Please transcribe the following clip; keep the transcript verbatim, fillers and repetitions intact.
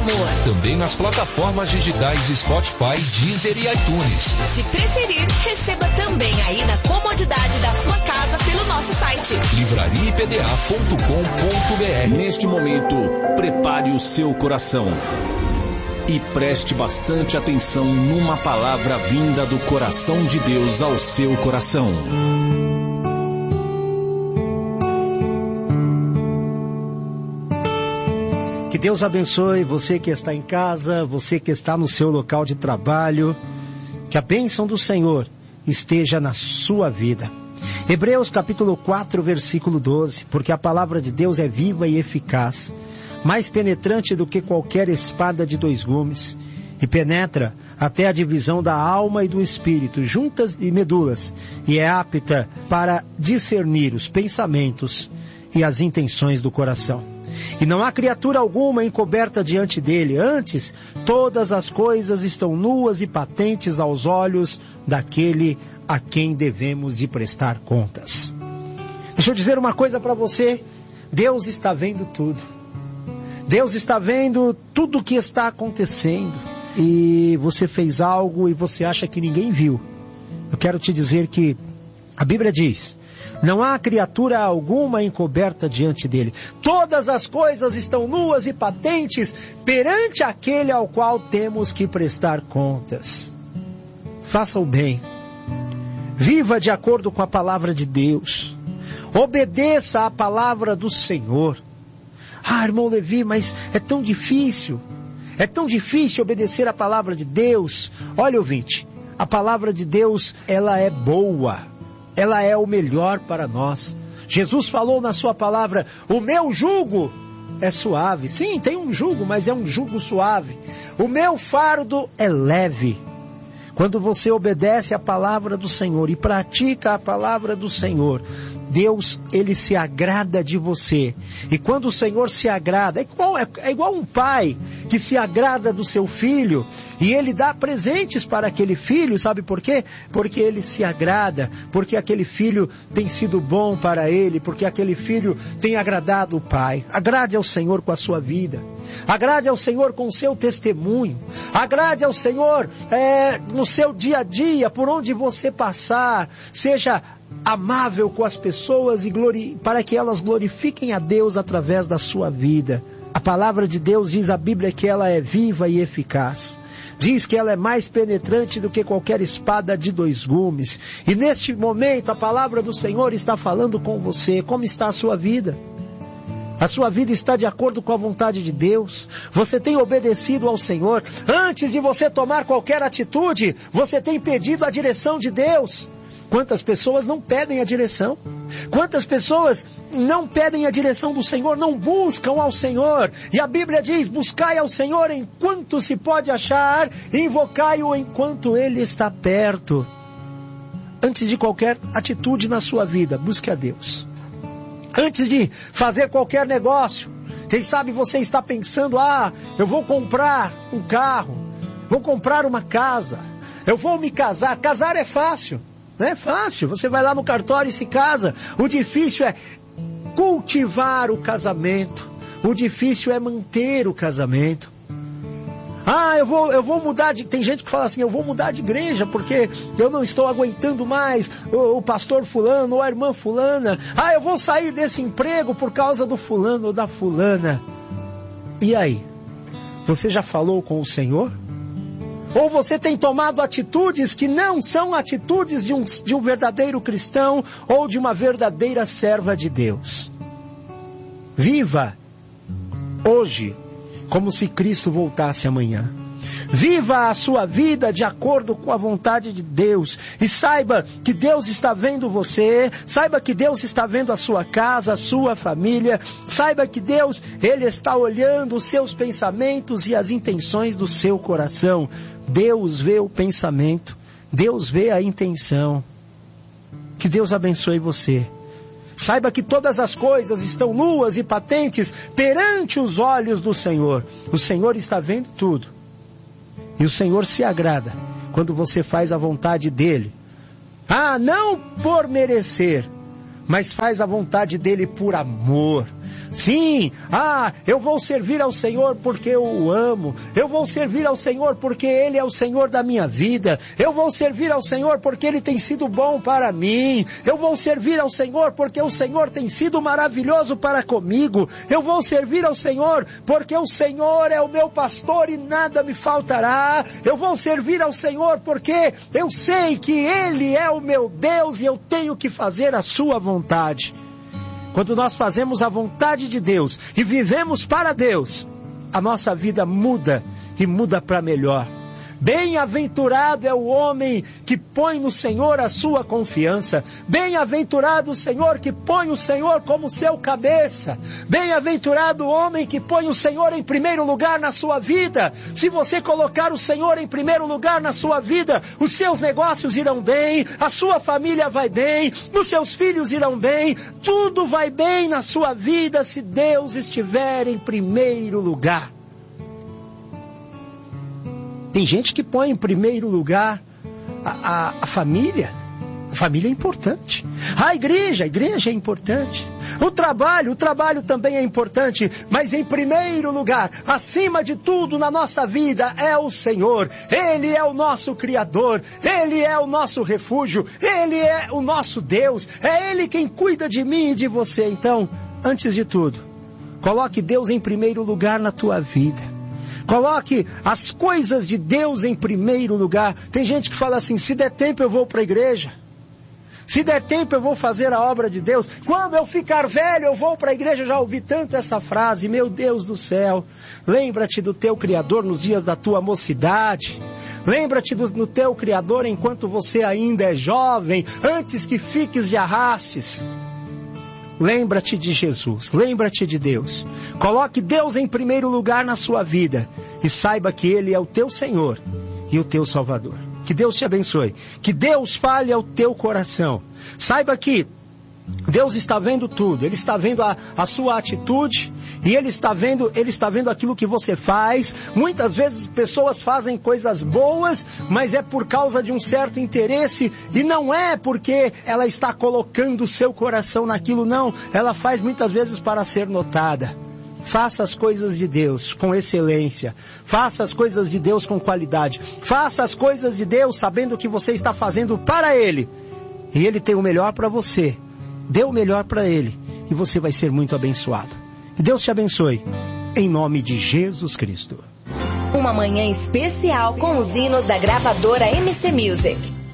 amor. Também nas plataformas digitais Spotify, Deezer e iTunes. Se preferir, receba também aí na comodidade da sua casa pelo nosso site livraria i p d a ponto com ponto b r. Neste momento, prepare o seu coração e preste bastante atenção numa palavra vinda do coração de Deus ao seu coração. Que Deus abençoe você que está em casa, você que está no seu local de trabalho. Que a bênção do Senhor esteja na sua vida. Hebreus capítulo quatro, versículo doze. Porque a palavra de Deus é viva e eficaz, mais penetrante do que qualquer espada de dois gumes, e penetra até a divisão da alma e do espírito, juntas e medulas, e é apta para discernir os pensamentos e as intenções do coração. E não há criatura alguma encoberta diante dele, antes todas as coisas estão nuas e patentes aos olhos daquele a quem devemos de prestar contas. Deixa eu dizer uma coisa para você, Deus está vendo tudo. Deus está vendo tudo o que está acontecendo. E você fez algo e você acha que ninguém viu. Eu quero te dizer que a Bíblia diz: não há criatura alguma encoberta diante dele. Todas as coisas estão nuas e patentes perante aquele ao qual temos que prestar contas. Faça o bem. Viva de acordo com a palavra de Deus. Obedeça à palavra do Senhor. Ah, irmão Levi, mas é tão difícil. É tão difícil obedecer à palavra de Deus. Olha, ouvinte, a palavra de Deus, ela é boa. Ela é o melhor para nós. Jesus falou na sua palavra: o meu jugo é suave. Sim, tem um jugo, mas é um jugo suave. O meu fardo é leve. Quando você obedece à palavra do Senhor e pratica a palavra do Senhor, Deus, Ele se agrada de você. E quando o Senhor se agrada, é igual, é, é igual um pai que se agrada do seu filho e ele dá presentes para aquele filho, sabe por quê? Porque ele se agrada, porque aquele filho tem sido bom para ele, porque aquele filho tem agradado o pai. Agrade ao Senhor com a sua vida, agrade ao Senhor com o seu testemunho, agrade ao Senhor é, no seu dia a dia, por onde você passar, seja amável com as pessoas e glori... para que elas glorifiquem a Deus através da sua vida. A palavra de Deus diz a Bíblia que ela é viva e eficaz. Diz que ela é mais penetrante do que qualquer espada de dois gumes. E neste momento a palavra do Senhor está falando com você. Como está a sua vida? A sua vida está de acordo com a vontade de Deus? Você tem obedecido ao Senhor? Antes de você tomar qualquer atitude, você tem pedido a direção de Deus? Quantas pessoas não pedem a direção? Quantas pessoas não pedem a direção do Senhor, não buscam ao Senhor? E a Bíblia diz: buscai ao Senhor enquanto se pode achar, invocai-o enquanto Ele está perto. Antes de qualquer atitude na sua vida, busque a Deus. Antes de fazer qualquer negócio, quem sabe você está pensando: ah, eu vou comprar um carro, vou comprar uma casa, eu vou me casar. Casar é fácil. Não é fácil, você vai lá no cartório e se casa. O difícil é cultivar o casamento. O difícil é manter o casamento. Ah, eu vou, eu vou mudar de... Tem gente que fala assim: eu vou mudar de igreja porque eu não estou aguentando mais o, o pastor fulano ou a irmã fulana. Ah, eu vou sair desse emprego por causa do fulano ou da fulana. E aí? Você já falou com o Senhor? Ou você tem tomado atitudes que não são atitudes de um, de um verdadeiro cristão ou de uma verdadeira serva de Deus? Viva hoje como se Cristo voltasse amanhã. Viva a sua vida de acordo com a vontade de Deus. E saiba que Deus está vendo você. Saiba que Deus está vendo a sua casa, a sua família. Saiba que Deus, Ele está olhando os seus pensamentos e as intenções do seu coração. Deus vê o pensamento. Deus vê a intenção. Que Deus abençoe você. Saiba que todas as coisas estão nuas e patentes perante os olhos do Senhor. O Senhor está vendo tudo. E o Senhor se agrada quando você faz a vontade dEle. Ah, não por merecer, mas faz a vontade dEle por amor. Sim, ah, eu vou servir ao Senhor porque eu o amo. Eu vou servir ao Senhor porque Ele é o Senhor da minha vida. Eu vou servir ao Senhor porque Ele tem sido bom para mim. Eu vou servir ao Senhor porque o Senhor tem sido maravilhoso para comigo. Eu vou servir ao Senhor porque o Senhor é o meu pastor e nada me faltará. Eu vou servir ao Senhor porque eu sei que Ele é o meu Deus e eu tenho que fazer a sua vontade. Quando nós fazemos a vontade de Deus e vivemos para Deus, a nossa vida muda e muda para melhor. Bem-aventurado é o homem que põe no Senhor a sua confiança. Bem-aventurado o Senhor que põe o Senhor como seu cabeça. Bem-aventurado o homem que põe o Senhor em primeiro lugar na sua vida. Se você colocar o Senhor em primeiro lugar na sua vida, os seus negócios irão bem, a sua família vai bem, os seus filhos irão bem, tudo vai bem na sua vida se Deus estiver em primeiro lugar. Tem gente que põe em primeiro lugar a, a, a família. A família é importante. A igreja, a igreja é importante. O trabalho, o trabalho também é importante. Mas em primeiro lugar, acima de tudo na nossa vida, é o Senhor. Ele é o nosso Criador. Ele é o nosso refúgio. Ele é o nosso Deus. É Ele quem cuida de mim e de você. Então, antes de tudo, coloque Deus em primeiro lugar na tua vida. Coloque as coisas de Deus em primeiro lugar. Tem gente que fala assim, se der tempo eu vou para a igreja. Se der tempo eu vou fazer a obra de Deus. Quando eu ficar velho eu vou para a igreja. Eu já ouvi tanto essa frase. Meu Deus do céu. Lembra-te do teu Criador nos dias da tua mocidade. Lembra-te do, do teu Criador enquanto você ainda é jovem. Antes que fiques de arrastes. Lembra-te de Jesus, lembra-te de Deus. Coloque Deus em primeiro lugar na sua vida e saiba que Ele é o teu Senhor e o teu Salvador. Que Deus te abençoe. Que Deus fale ao teu coração. Saiba que Deus está vendo tudo. Ele está vendo a, a sua atitude e Ele está vendo, Ele está vendo aquilo que você faz. Muitas vezes pessoas fazem coisas boas, mas é por causa de um certo interesse e não é porque ela está colocando o seu coração naquilo, não. Ela faz muitas vezes para ser notada. Faça as coisas de Deus com excelência. Faça as coisas de Deus com qualidade. Faça as coisas de Deus sabendo que você está fazendo para Ele. E Ele tem o melhor para você. Dê o melhor para Ele e você vai ser muito abençoado. Que Deus te abençoe, em nome de Jesus Cristo. Uma manhã especial com os hinos da gravadora M C Music.